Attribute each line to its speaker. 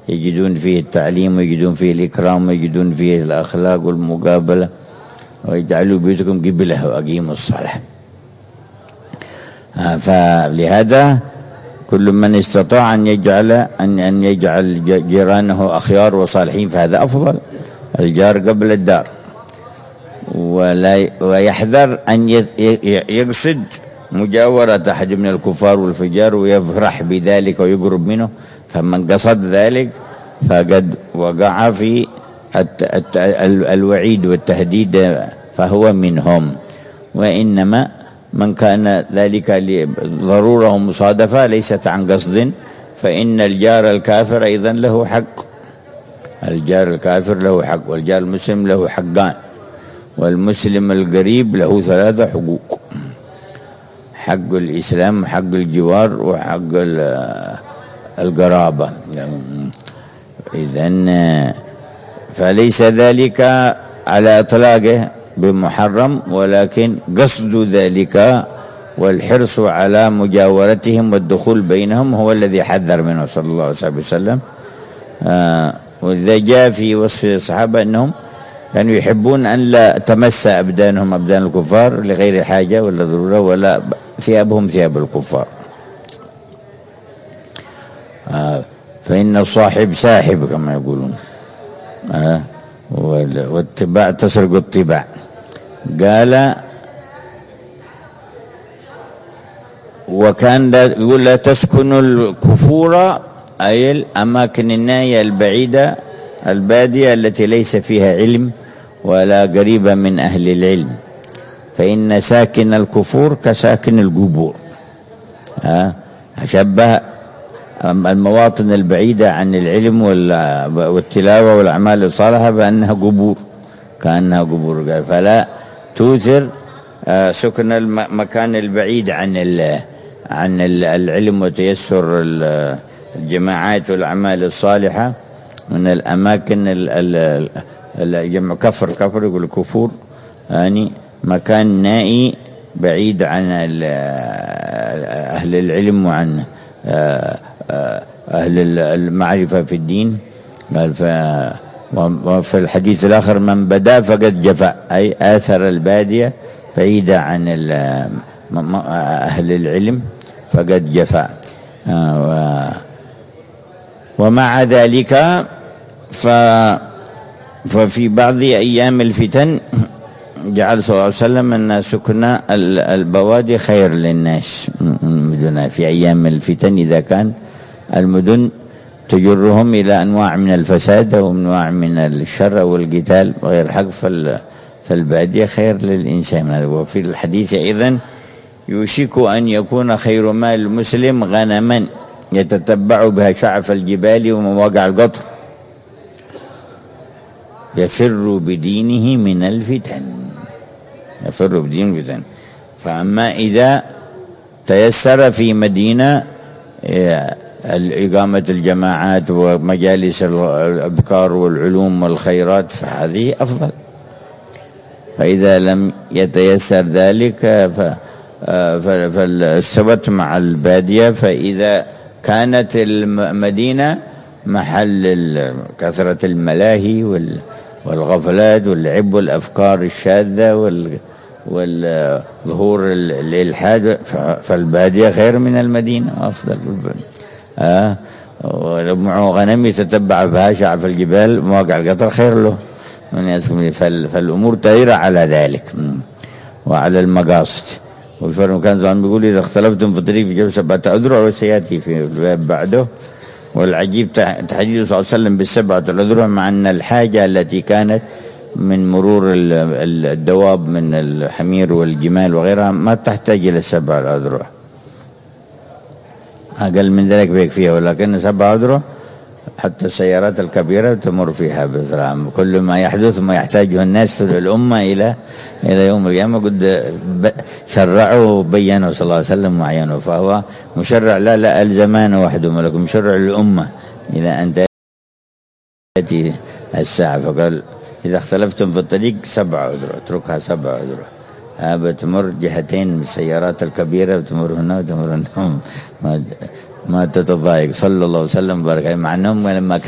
Speaker 1: يجدون فيه التعليم ويجدون فيه الإكرام ويجدون فيه الأخلاق والمقابلة. ويجعلوا بيوتكم قبلة وأقيموا الصلاة. فلهذا كل من استطاع أن يجعل جيرانه أخيار وصالحين فهذا أفضل، الجار قبل الدار. ويحذر أن يقصد مجاورة أحد من الكفار والفجار ويفرح بذلك ويقرب منه، فمن قصد ذلك فقد وقع في الوعيد والتهديد فهو منهم. وإنما من كان ذلك لضرورة ومصادفة ليست عن قصد فإن الجار الكافر أيضا له حق. الجار الكافر له حق، والجار المسلم له حقان، والمسلم القريب له 3 حقوق: حق الإسلام وحق الجوار وحق القرابة. إذن فليس ذلك على إطلاقه بمحرم، ولكن قصد ذلك والحرص على مجاورتهم والدخول بينهم هو الذي حذر منه صلى الله عليه وسلم. وإذا جاء في وصف الصحابة أنهم كانوا يحبون أن لا تمس أبدانهم أبدان الكفار لغير حاجة ولا ضرورة، ولا ثيابهم ثياب الكفار. فإن الصاحب ساحب كما يقولون، والاتباع تسرق الطباع. قال وكان يقول لا تسكن الكفور أي الأماكن النائية البعيدة البادية التي ليس فيها علم ولا قريبة من أهل العلم، فإن ساكن الكفور كساكن القبور. شبه المواطن البعيدة عن العلم والتلاوة والأعمال الصالحة بأنها قبور، كأنها قبور. فلا توثر سكن المكان البعيد عن العلم وتيسر الجماعات والأعمال الصالحة من الأماكن جمع كفر يقول كفور، يعني مكان نائي بعيد عن أهل العلم وعن أهل المعرفة في الدين. قال وفي الحديث الآخر من بدا فقد جفا، أي آثر البادية بعيدة عن أهل العلم فقد جفا. ومع ذلك ففي بعض أيام الفتن جعل صلى الله عليه وسلم أن سكن البوادي خير للناس في أيام الفتن، إذا كان المدن تجرهم إلى أنواع من الفساد وأنواع من الشر والقتال وغير حق، فالبادية خير للإنسان. وفي الحديث أيضا يوشك أن يكون خير مال المسلم غنما يتتبع بها شعف الجبال ومواقع القطر يفر بدينه من الفتن، يفر بدينه من الفتن. فأما إذا تيسر في مدينة إقامة الجماعات ومجالس الأبكار والعلوم والخيرات فهذه أفضل. فإذا لم يتيسر ذلك فالثبت مع البادية. فإذا كانت المدينة محل كثرة الملاهي والغفلات واللعب والأفكار الشاذة والظهور الإلحاد فالبادية خير من المدينة وأفضل. ومعه غنم يتتبع بها شعف الجبال مواقع القطر خير له من يسكن. فالأمور تدير على ذلك وعلى المقاصد. والفرق كان زمان بيقول إذا اختلفتم في الطريق في جبل 7 أذرع وسيأتي في الباب بعده. والعجيب تحديث صلى الله عليه وسلم بالسبعة الأذرع، مع أن الحاجة التي كانت من مرور الدواب من الحمير والجمال وغيرها ما تحتاج إلى 7 الأذرع، أقل من ذلك بيكفيها. ولكن 7 أذرع حتى السيارات الكبيرة تمر فيها بسرعة. كل ما يحدث ما يحتاجه الناس في الأمة إلى يوم القيامة قد شرعوا وبينوا صلى الله عليه وسلم وعينوا. فهو مشرع لا الزمان وحده، ولكن مشرع للأمة إلى أن تأتي الساعة. فقال إذا اختلفتم في الطريق 7 أذرع، اتركها 7 أذرع. بتمر جهتين من السيارات الكبيرة، بتمر هنا وتمر هنا، ما تتضايق. صلى الله عليه وسلم وبارك عليه. مع أنهم لما